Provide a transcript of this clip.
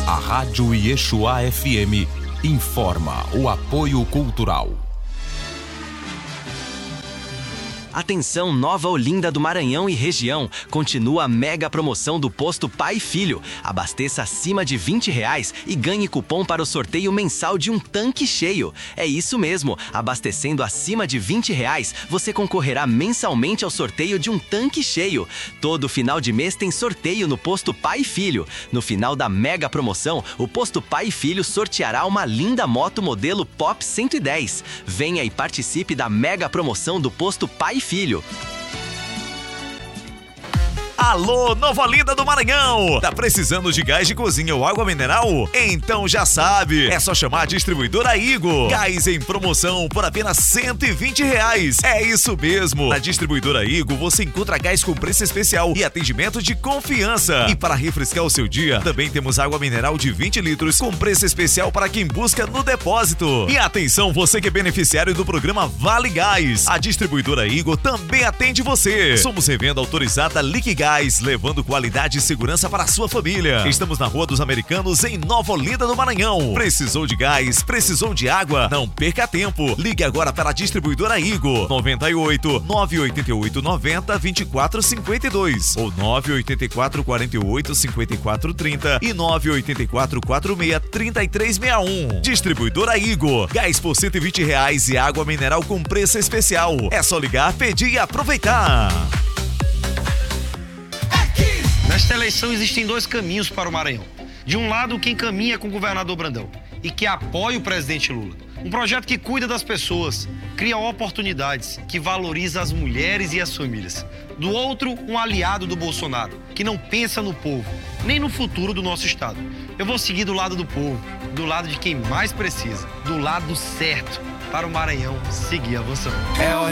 A Rádio Yeshua FM informa o apoio cultural. Atenção, Nova Olinda do Maranhão e região. Continua a mega promoção do posto Pai e Filho. Abasteça acima de R$20 e ganhe cupom para o sorteio mensal de um tanque cheio. É isso mesmo, abastecendo acima de R$20, você concorrerá mensalmente ao sorteio de um tanque cheio. Todo final de mês tem sorteio no posto Pai e Filho. No final da mega promoção, o posto Pai e Filho sorteará uma linda moto modelo Pop 110. Venha e participe da mega promoção do posto Pai e Filho. Alô, Nova Olinda do Maranhão! Tá precisando de gás de cozinha ou água mineral? Então já sabe, é só chamar a distribuidora Igo. Gás em promoção por apenas R$120. É isso mesmo! Na distribuidora Igo você encontra gás com preço especial e atendimento de confiança. E para refrescar o seu dia, também temos água mineral de 20 litros com preço especial para quem busca no depósito. E atenção, você que é beneficiário do programa Vale Gás. A distribuidora Igo também atende você. Somos revenda autorizada Liquigás, levando qualidade e segurança para a sua família. Estamos na Rua dos Americanos, em Nova Olinda do Maranhão. Precisou de gás? Precisou de água? Não perca tempo. Ligue agora para a distribuidora Igo. 98 988 90 24 52 ou 984 48 54 30 e 984 46 33 61. Distribuidora Igo. Gás por R$120 e água mineral com preço especial. É só ligar, pedir e aproveitar. Nesta eleição existem dois caminhos para o Maranhão. De um lado, quem caminha com o governador Brandão e que apoia o presidente Lula. Um projeto que cuida das pessoas, cria oportunidades, que valoriza as mulheres e as famílias. Do outro, um aliado do Bolsonaro, que não pensa no povo, nem no futuro do nosso estado. Eu vou seguir do lado do povo, do lado de quem mais precisa, do lado certo, para o Maranhão seguir avançando.